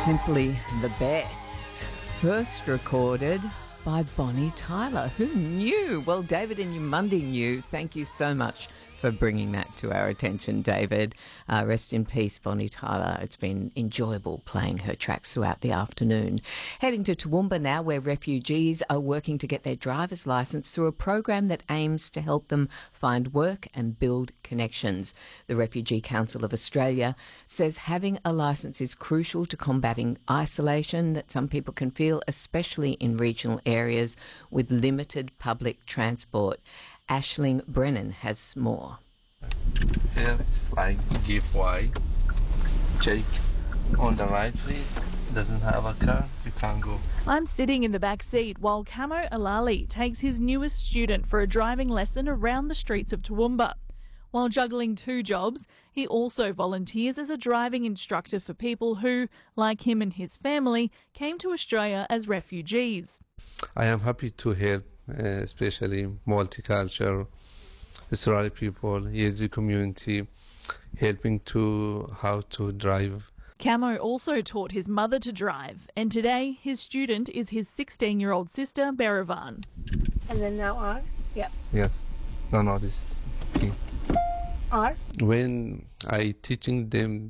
Simply the best. First recorded by Bonnie Tyler. Who knew? Well, David and Yumundi knew. Thank you so much for bringing that to our attention, David. Rest in peace, Bonnie Tyler. It's been enjoyable playing her tracks throughout the afternoon. Heading to Toowoomba now, where refugees are working to get their driver's licence through a program that aims to help them find work and build connections. The Refugee Council of Australia says having a licence is crucial to combating isolation that some people can feel, especially in regional areas with limited public transport. Aisling Brennan has more. Here it's like giveaway. Jake on the right, please. Doesn't have a car, you can't go. I'm sitting in the back seat while Camo Alali takes his newest student for a driving lesson around the streets of Toowoomba. While juggling two jobs, he also volunteers as a driving instructor for people who, like him and his family, came to Australia as refugees. I am happy to help, especially multicultural Israeli people, Yazidi community, helping to how to drive. Camo also taught his mother to drive, and today his student is his 16-year-old sister, Beravan. And then now R? Yep. Yes. No, this is key. R? When I teaching them,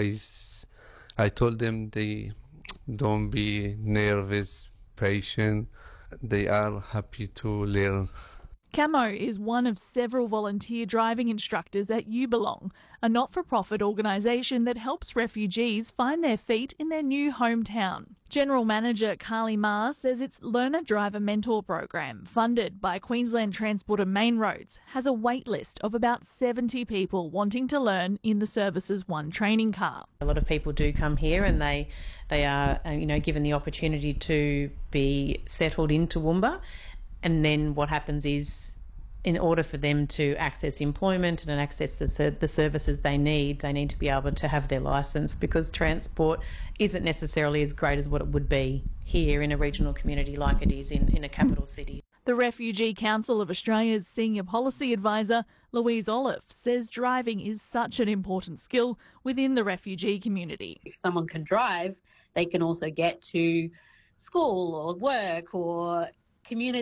I told them they don't be nervous, patient. They are happy to learn. Camo is one of several volunteer driving instructors at You Belong, a not-for-profit organisation that helps refugees find their feet in their new hometown. General Manager Carly Marr says its Learner Driver Mentor program, funded by Queensland Transport and Main Roads, has a wait list of about 70 people wanting to learn in the Services One training car. A lot of people do come here and they are given the opportunity to be settled in Toowoomba. And then what happens is, in order for them to access employment and access the services they need to be able to have their licence, because transport isn't necessarily as great as what it would be here in a regional community like it is in a capital city. The Refugee Council of Australia's Senior Policy Advisor, Louise Olive, says driving is such an important skill within the refugee community. If someone can drive, they can also get to school or work or community